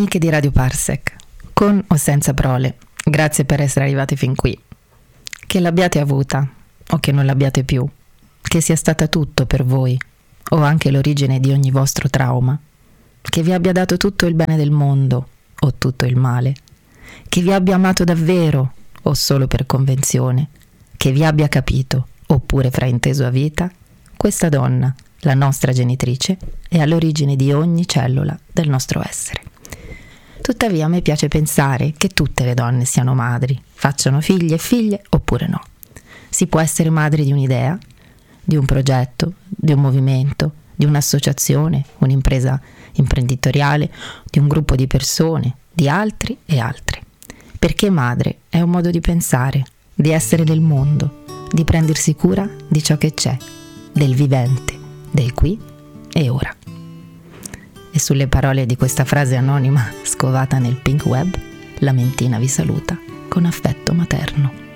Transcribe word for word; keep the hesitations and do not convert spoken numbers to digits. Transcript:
Amiche di Radio Parsec, con o senza prole, grazie per essere arrivati fin qui. Che l'abbiate avuta o che non l'abbiate più, che sia stata tutto per voi o anche l'origine di ogni vostro trauma, che vi abbia dato tutto il bene del mondo o tutto il male, che vi abbia amato davvero o solo per convenzione, che vi abbia capito oppure frainteso a vita, questa donna, la nostra genitrice, è all'origine di ogni cellula del nostro essere. Tuttavia a me piace pensare che tutte le donne siano madri, facciano figli e figlie oppure no. Si può essere madri di un'idea, di un progetto, di un movimento, di un'associazione, un'impresa imprenditoriale, di un gruppo di persone, di altri e altre. Perché madre è un modo di pensare, di essere nel mondo, di prendersi cura di ciò che c'è, del vivente, del qui e ora. E sulle parole di questa frase anonima scovata nel pink web, la Mentina vi saluta con affetto materno.